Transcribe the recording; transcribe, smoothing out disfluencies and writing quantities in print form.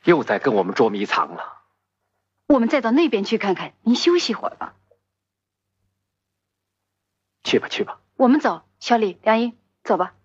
又在跟我们捉迷藏了。 我们再到那边去看看，您休息会儿吧。 去吧，去吧。 我们走，小李、梁英，走吧。